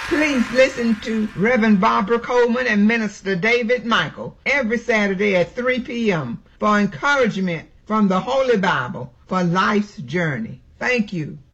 Please listen to Reverend Barbara Coleman and Minister David Michael every Saturday at 3 p.m. for encouragement from the Holy Bible for life's journey. Thank you.